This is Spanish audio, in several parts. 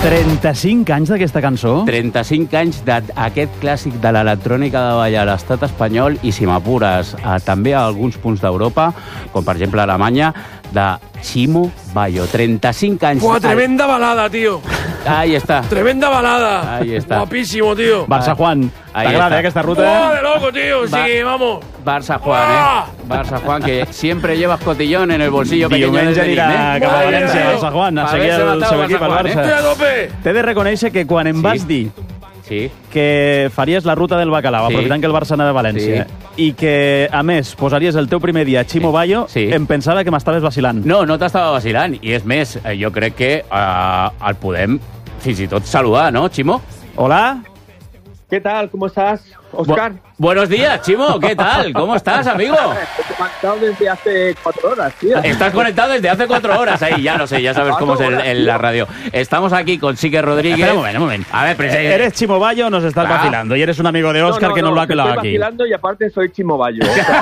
35 anys d'aquesta cançó? 35 anys d'aquest clàssic de l'electrònica de ball a l'estat espanyol i, si m'apures, també a alguns punts d'Europa, com per exemple a Alemanya, de Chimo Bayo. 35 anys. ¡Buah, tremenda balada, tío! Ahí está. Tremenda balada. Ahí está. Guapísimo, tío. Barça Juan, t'agrada aquesta ruta? ¡Buah, de loco, tío! Sí, vamos. Barça Juan, Barça Juan, que siempre llevas cotillón en el bolsillo pequeño del Diumenge anirà cap a València, Barça Juan, a seguir el seu equip al Barça. Estoy a tope. T'he de reconèixer que quan em vas dir que faries la ruta del bacalao, aprofitant que el Barça anava a València, i que, a més, posaries el teu primer dia a Chimo Bayo, em pensava que m'estaves vacilant. No, no t'estava vacilant. I és més, jo crec que el podem fins i tot saludar, ¿no, Chimo? Hola. ¿Qué tal? ¿Cómo estás, Óscar? Buenos días, Chimo. ¿Qué tal? ¿Cómo estás, amigo? Estoy conectado desde hace 4 horas, tío. Estás conectado desde hace 4 horas. Ahí, ya lo sé, ya sabes cómo es la radio. Estamos aquí con Sique Rodríguez. Espera un momento. A ver, eres Chimo Bayo o nos estás vacilando? Y eres un amigo de Óscar que nos lo ha pelado aquí. Estoy vacilando y aparte soy Chimo Bayo.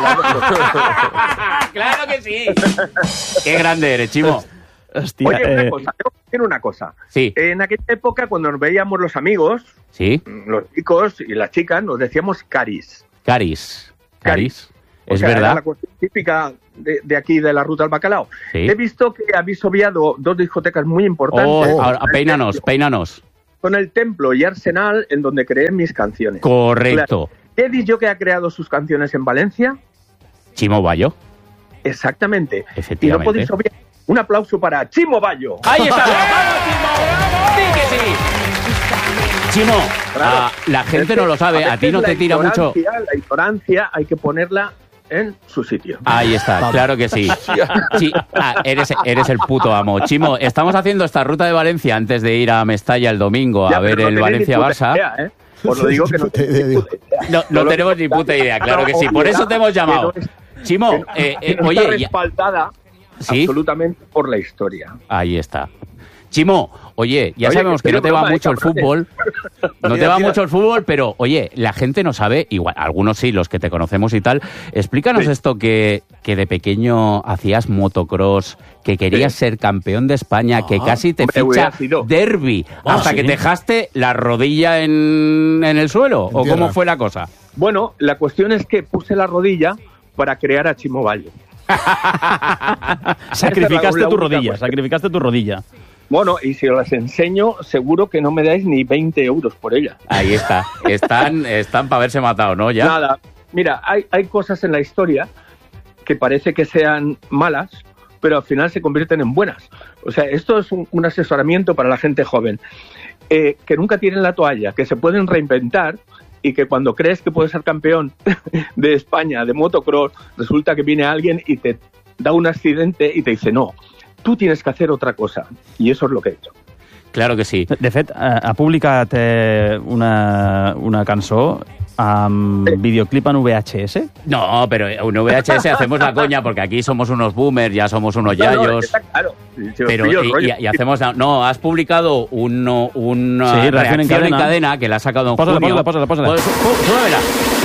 ¡Claro que sí! ¡Qué grande eres, Chimo! Hostia, oye, una cosa, tengo que decir una cosa. Sí. En aquella época, cuando nos veíamos los amigos, los chicos y las chicas, nos decíamos caris. Caris. Es verdad. Era la cuestión típica de aquí, de la ruta del bacalao. Sí. He visto que habéis obviado 2 discotecas muy importantes. Peínanos. Con el Templo y Arsenal, en donde creé mis canciones. Correcto. ¿Qué dice que ha creado sus canciones en Valencia? Chimo Bayo. Exactamente. Efectivamente. Y no podéis obviar. Un aplauso para Chimo Bayo. ¡Ahí está! ¡Vamos, Chimo! ¡Sí que sí! Chimo, la gente no lo sabe, a ti no te tira mucho. La ignorancia hay que ponerla en su sitio. Ahí está, claro que sí. Eres el puto amo. Chimo, estamos haciendo esta ruta de Valencia antes de ir a Mestalla el domingo a ver el Valencia-Barça. Os lo digo que no tenemos ni puta idea, claro que sí. Por eso te hemos llamado. Chimo, oye... respaldada absolutamente por la historia. Ahí está. Chimo, oye, ya sabemos que no te va mucho el fútbol. No te va mucho el fútbol, pero, oye, la gente no sabe, igual, algunos sí, los que te conocemos y tal. Explícanos esto que de pequeño hacías motocross, que querías ser campeón de España, que casi te ficha derbi, hasta que te dejaste la rodilla en el suelo. ¿O cómo fue la cosa? Bueno, la cuestión es que puse la rodilla para crear a Chimo Bayo. Sacrificaste tu rodilla. Bueno, y si os las enseño, seguro que no me dais ni 20 euros por ella. Ahí está. Están para haberse matado, ¿no? Ya. Nada. Mira, hay cosas en la historia que parece que sean malas, pero al final se convierten en buenas. O sea, esto es un asesoramiento para la gente joven. Que nunca tiren la toalla, que se pueden reinventar y que cuando crees que puedes ser campeón de España, de motocross, resulta que viene alguien y te da un accidente y te dice, no, tú tienes que hacer otra cosa. I eso es lo que he hecho. Claro que sí. De fet, ha publicat una cançó amb videoclip en VHS. No, pero en VHS hacemos la coña porque aquí somos unos boomers, ya somos unos yayos. Claro. Pero y hacemos... No, has publicado una reacción en cadena que la has sacado en junio. Pósala. Súbemela.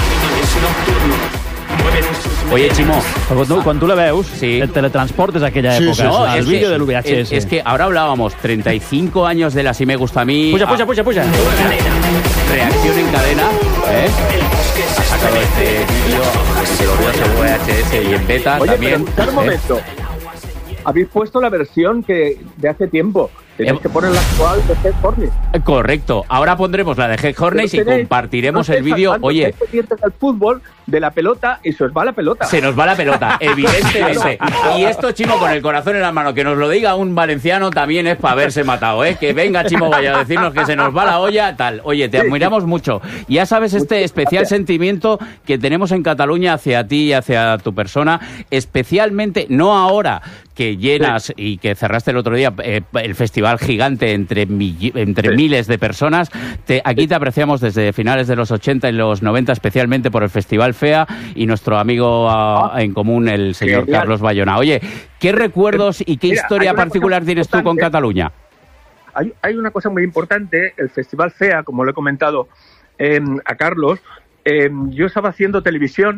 Oye, Chimo, quan tu la veus, et teletransportes a aquella època. No, el vídeo del VHS. Es que ahora hablábamos 35 años de la Sí Me Gusta a mí. Puja. Reacción en cadena. Ha sacado este vídeo, lo veo en VHS y en beta también. Pero, un momento. Habéis puesto la versión de hace tiempo. Tenéis que poner la actual de Head Hornets. Correcto. Ahora pondremos la de Head Hornets y compartiremos el vídeo. Oye, pendientes del fútbol, de la pelota, y se os va la pelota. Se nos va la pelota, evidentemente. Y esto, Chimo, con el corazón en la mano, que nos lo diga un valenciano también es para haberse matado, ¿eh? Que venga Chimo Bayo a decirnos que se nos va la olla, tal. Oye, te admiramos mucho. Ya sabes este especial sentimiento que tenemos en Cataluña hacia ti y hacia tu persona, especialmente, no ahora que llenas y que cerraste el otro día el festival gigante entre miles de personas. Aquí te apreciamos desde finales de los 80 y los 90, especialmente por el Festival FEA y nuestro amigo en común, el señor Carlos Bayona. Oye, ¿qué recuerdos y qué historia particular tienes tú con Cataluña? Hay una cosa muy importante, el Festival FEA, como le he comentado a Carlos. Yo estaba haciendo televisión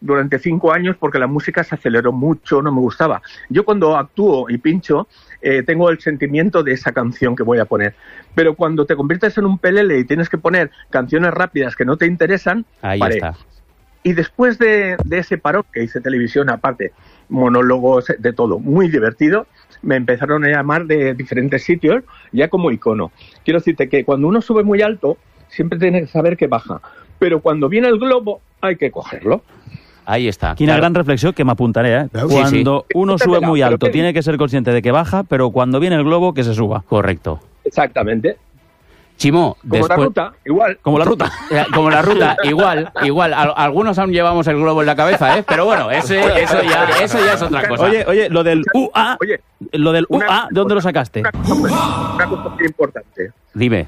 durante 5 años porque la música se aceleró mucho, no me gustaba. Yo cuando actúo y pincho, tengo el sentimiento de esa canción que voy a poner. Pero cuando te conviertes en un pelele y tienes que poner canciones rápidas que no te interesan, ahí paré. Está. Y después de ese parón que hice televisión, aparte, monólogos, de todo, muy divertido, me empezaron a llamar de diferentes sitios, ya como icono. Quiero decirte que cuando uno sube muy alto, siempre tiene que saber que baja. Pero cuando viene el globo, hay que cogerlo. Ahí está. Quina gran reflexió que me apuntaré, ¿eh? Cuando uno sube muy alto, tiene que ser consciente de que baja, pero cuando viene el globo, que se suba. Correcto. Exactamente. Chimo, como la ruta, igual. Como la ruta. Como la ruta, igual. Algunos aún llevamos el globo en la cabeza, ¿eh? Pero bueno, eso ya es otra cosa. Oye, lo del UA, ¿de dónde lo sacaste? Una cosa muy importante. Dime.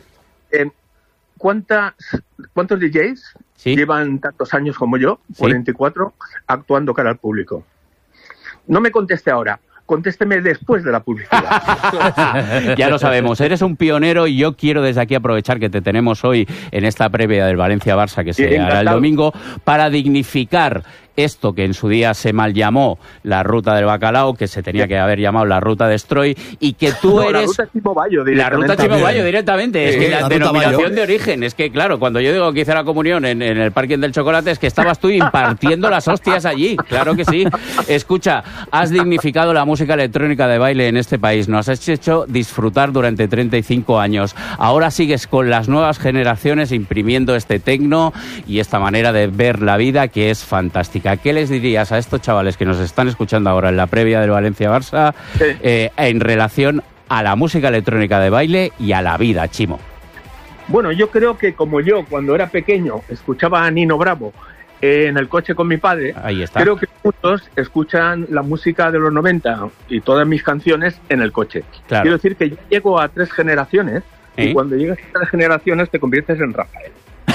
¿Cuántos DJs llevan tantos años como yo, 44, actuando cara al público? No me conteste ahora. Contésteme después de la publicidad. Ya lo sabemos, eres un pionero y yo quiero desde aquí aprovechar que te tenemos hoy en esta previa del Valencia-Barça que se hará el domingo para dignificar esto que en su día se mal llamó la ruta del bacalao, que se tenía que haber llamado la ruta de Stroy, y que tú eres... La ruta Chimo Bayo directamente. La ruta Chimo Bayo directamente. Es que la denominación de origen. Es que, claro, cuando yo digo que hice la comunión en el parking del chocolate, es que estabas tú impartiendo las hostias allí. Claro que sí. Escucha, has dignificado la música electrónica de baile en este país. Nos has hecho disfrutar durante 35 años. Ahora sigues con las nuevas generaciones imprimiendo este tecno y esta manera de ver la vida que es fantástica. ¿Qué les dirías a estos chavales que nos están escuchando ahora en la previa del Valencia-Barça en relación a la música electrónica de baile y a la vida, Chimo? Bueno, yo creo que como yo, cuando era pequeño, escuchaba a Nino Bravo en el coche con mi padre, ahí está. Creo que muchos escuchan la música de los 90 y todas mis canciones en el coche. Claro. Quiero decir que yo llego a 3 generaciones y cuando llegas a 3 generaciones te conviertes en Rafael.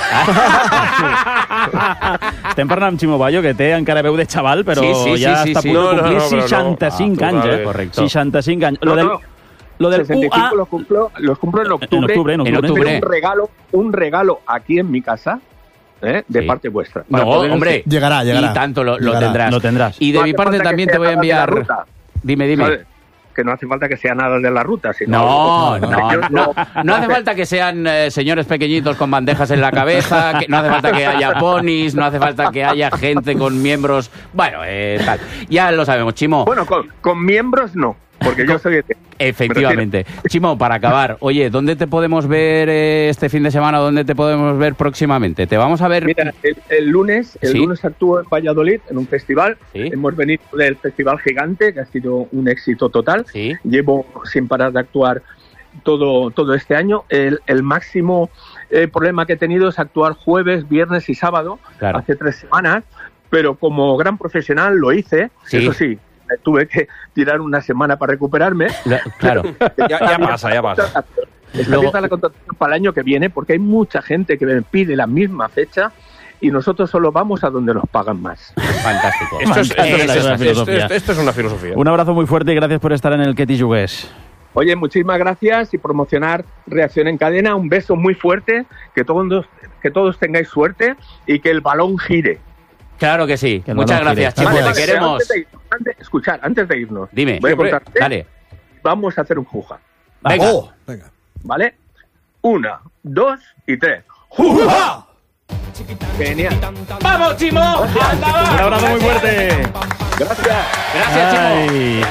Estem parlant amb Chimo Bayo, que té encara veu de xaval, però ja està a punt de complir 65 anys, eh? Correcto. 65 anys. Lo del 65 los cumplo en octubre. En octubre. Un regalo aquí en mi casa. De parte vuestra. No, hombre. Llegará. Y tanto lo tendrás. Lo tendrás. Y de mi parte también te voy a enviar... Dime. ¿Sabes? Que no hace falta que sea nada de la ruta, sino... No hace falta que sean señores pequeñitos con bandejas en la cabeza, que no hace falta que haya ponis, no hace falta que haya gente con miembros... Bueno, tal. Ya lo sabemos, Chimo. Bueno, con miembros no, porque yo soy... Efectivamente. Chimo, para acabar, oye, ¿dónde te podemos ver este fin de semana? ¿Dónde te podemos ver próximamente? ¿Te vamos a ver? Mira, el lunes actúo en Valladolid en un festival. Sí. Hemos venido del Festival Gigante, que ha sido un éxito total. Sí. Llevo sin parar de actuar todo este año. El máximo problema que he tenido es actuar jueves, viernes y sábado, hace 3 semanas, pero como gran profesional lo hice, eso sí. Tuve que tirar una semana para recuperarme. Claro. ya pasa. Empieza la contratación para el año que viene, porque hay mucha gente que me pide la misma fecha y nosotros solo vamos a donde nos pagan más. Fantástico. Esto es una filosofía. Un abrazo muy fuerte y gracias por estar en el Que t'hi jugués. Oye, muchísimas gracias y promocionar Reacción en Cadena. Un beso muy fuerte, que todos tengáis suerte y que el balón gire. Claro que sí. Muchas gracias, Chimo. Te queremos. Antes de irnos. Dime. Voy a contarte. Dale. Vamos a hacer un juja. Venga. ¿Vale? 1, 2 y 3. ¡Juja! Genial. ¡Vamos, Chimo! ¡Anda, un abrazo muy fuerte! Gracias, Chimo.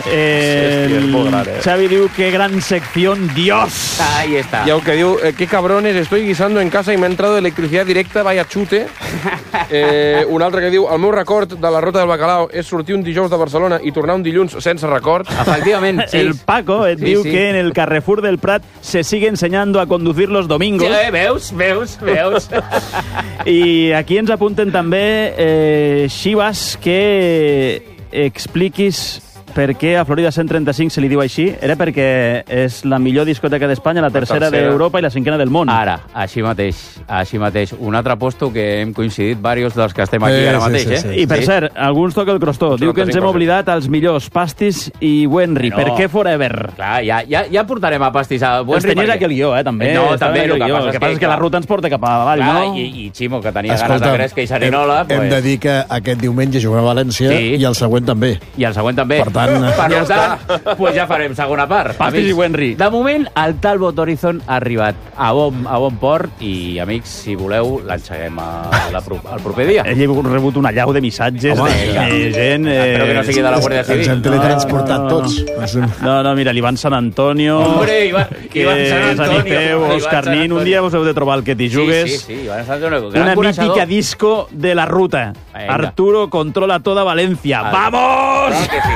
Gracias. Xavi diu que gran sección, Dios. Ahí está. Y aunque digo, qué cabrones, estoy guisando en casa y me ha entrado electricidad directa, vaya chute. Un altre que diu, el meu record de la ruta del bacalao és sortir un dijous de Barcelona i tornar un dilluns sense record. Efectivament, sí. El Paco diu que en el Carrefour del Prat se sigue enseñando a conducir los domingos. Veus. I aquí ens apunten també, Xivas, que expliquis per què a Florida 135 se li diu així? Era perquè és la millor discoteca d'Espanya, la tercera d'Europa i la cinquena del món. Ara, així mateix. Un altre posto que hem coincidit diversos dels que estem aquí ara mateix, eh? I per cert, alguns toca el crostó. Diu que ens hem oblidat els millors Pastis i Wenry. Per què Forever? Clar, ja portarem a Pastis a Wenry. Els tenies aquí el guió, també. No, també. El que passa és que la ruta ens porta cap a avall, no? I Ximo, que tenia ganes de Gresca i Serinola... Hem de dir que aquest diumenge juguem a València i el següent també. I el següent també. Per tant, ja farem segona part. Pastis i Wenry. De moment, el Talbot Horizon ha arribat a bon port i, amics, si voleu, l'enxeguem el proper dia. Ell ha rebut una llau de missatges de gent... Espero que no sigui de la Guàrdia Civil. Ens hem teletransportat tots. No, mira, l'Ivan Sant Antonio... Hombre, Ivan Sant Antonio. Òscar Nin, un dia us heu de trobar el que t'hi jugues. Sí, Ivan Sant Antonio. Una mítica disco de la ruta. Venga. Arturo controla toda Valencia. ¡Vamos!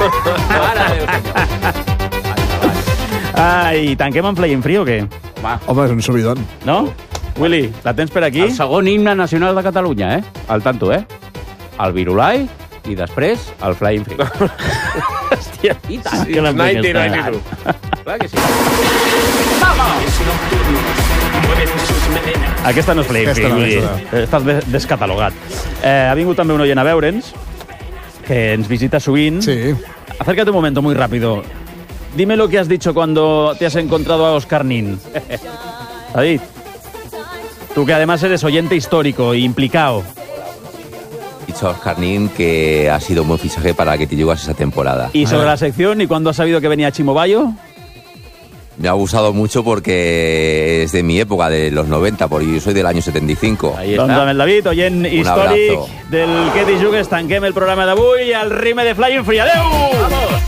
Ai, tanquem amb Flying Free o què? Home, és un subidon. No? Willy, la tens per aquí? El segon himne nacional de Catalunya, Al tanto, El Virulai i després el Flying Free. Hòstia, i tant. Que l'hem fet Clar que sí. Aquesta no és Flying Free, estàs descatalogat. Ha vingut també un oient a veure'ns, que ens visita sovint. Sí. Acércate un momento, muy rápido. Dime lo que has dicho cuando te has encontrado a Óscar Nin. David, tú que además eres oyente histórico e implicado. He dicho a Óscar Nin que ha sido un buen fichaje para que te llegas esa temporada. ¿Y sobre la sección y cuándo has sabido que venía Chimo Bayo? Me ha gustado mucho porque es de mi época, de los 90, porque yo soy del año 75. Ahí està. Doncs amb el David, oient històric del Que t'hi jugues, tanquem el programa d'avui al ritme de Flying Free. Adéu! Vamos!